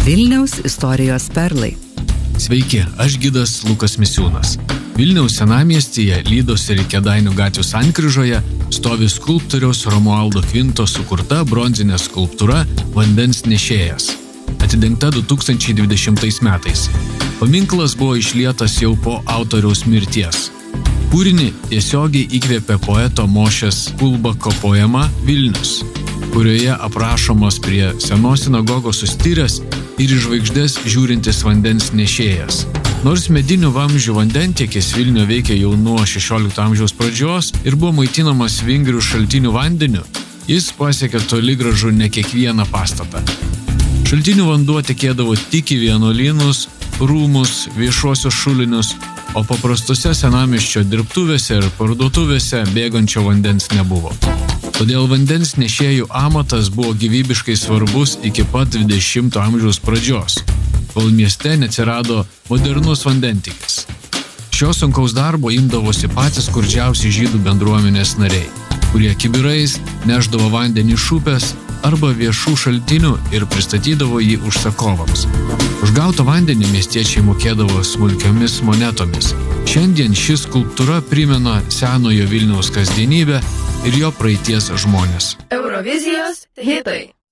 Vilniaus istorijos perlai. Sveiki, aš gidas Lukas Misiūnas. Vilniaus senamiestyje, Lydos ir Kėdainių gatvių sankryžoje stovi skulptoriaus Romualdo Kvinto sukurta bronzinė skulptūra Vandens nešėjas, atidengta 2020 metais. Paminklas buvo išlietas jau po autoriaus mirties. Kūrinį tiesiogiai įkvėpė poeto Mošės Kulbako poema Vilnius, kurioje aprašomos prie senos sinagogos sustiręs ir į žvaigždės žiūrintis vandens nešėjas. Nors medinių vamzdžių vandentiekis Vilniuje veikė jau nuo 16 amžiaus pradžios ir buvo maitinamas Vingrių šaltinių vandeniu, jis pasiekė toli gražu ne kiekvieną pastatą. Šaltinių vanduo tekėdavo tik į vienuolynus, rūmus, viešuosius šulinius, o paprastose senamiesčio dirbtuvėse ir parduotuvėse bėgančio vandens nebuvo. Todėl vandens nešėjų amatas buvo gyvybiškai svarbus iki pat 20 amžiaus pradžios, kol mieste neatsirado modernus vandentiekis. Šio sunkaus darbo imdavosi patys skurdžiausi žydų bendruomenės nariai, kurie kibirais nešdavo vandenį iš upės arba viešų šaltinių ir pristatydavo jį užsakovams. Už gautą vandenį miestiečiai mokėdavo smulkiomis monetomis. Šiandien ši skulptūra primena senojo Vilniaus kasdienybę ir jo praeities žmonės. Eurovizijos hitai.